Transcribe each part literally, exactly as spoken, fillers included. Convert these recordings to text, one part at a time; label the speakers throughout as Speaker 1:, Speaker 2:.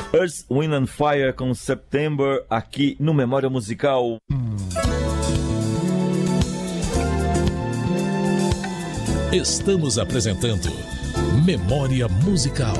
Speaker 1: Earth, Wind and Fire com September aqui no Memória Musical.
Speaker 2: Estamos apresentando Memória Musical.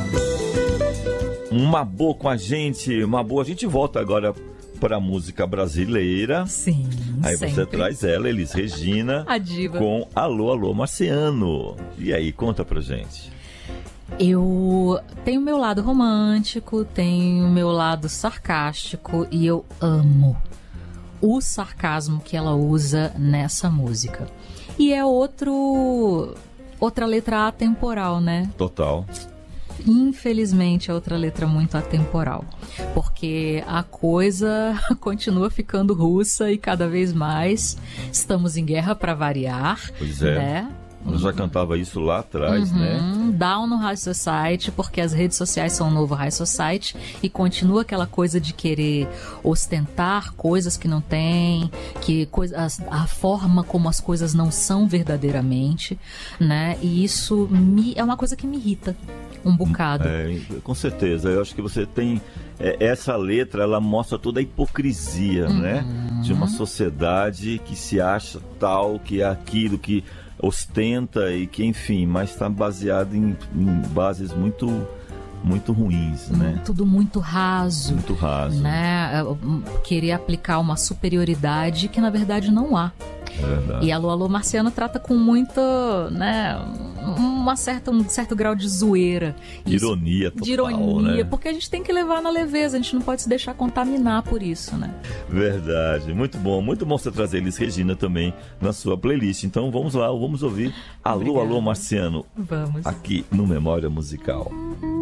Speaker 1: Uma boa com a gente, uma boa. A gente volta agora para a música brasileira.
Speaker 3: Sim,
Speaker 1: Aí
Speaker 3: sempre.
Speaker 1: você traz ela, Elis Regina,
Speaker 3: a diva,
Speaker 1: com Alô, Alô, Marciano. E aí, conta pra gente.
Speaker 3: Eu tenho o meu lado romântico, tenho o meu lado sarcástico e eu amo o sarcasmo que ela usa nessa música. E é outro, outra letra atemporal, né?
Speaker 1: Total.
Speaker 3: Infelizmente é outra letra muito atemporal, porque a coisa continua ficando russa e cada vez mais estamos em guerra para variar.
Speaker 1: Pois é.
Speaker 3: Né?
Speaker 1: Eu já cantava isso lá atrás,
Speaker 3: uhum.
Speaker 1: né?
Speaker 3: Down no High Society, porque as redes sociais são o novo High Society e continua aquela coisa de querer ostentar coisas que não tem, que coisa, a, a forma como as coisas não são verdadeiramente, né? E isso me, é uma coisa que me irrita um bocado.
Speaker 1: É, com certeza. Eu acho que você tem... É, essa letra, ela mostra toda a hipocrisia, uhum. né? De uma sociedade que se acha tal, que é aquilo que ostenta e que, enfim, mas está baseado em, em bases muito, muito ruins, né?
Speaker 3: Tudo muito raso.
Speaker 1: Muito raso.
Speaker 3: Né? Querer aplicar uma superioridade que, na verdade, não há.
Speaker 1: É verdade.
Speaker 3: E Alô, Alô, Marciano trata com muito, né, uma certa, um certo grau de zoeira.
Speaker 1: Ironia total,
Speaker 3: de ironia,
Speaker 1: né?
Speaker 3: Porque a gente tem que levar na leveza, a gente não pode se deixar contaminar por isso, né?
Speaker 1: Verdade, muito bom, muito bom você trazer Elis Regina também na sua playlist. Então vamos lá, vamos ouvir Alô,
Speaker 3: Obrigada.
Speaker 1: Alô, Marciano.
Speaker 3: Vamos.
Speaker 1: Aqui no Memória Musical.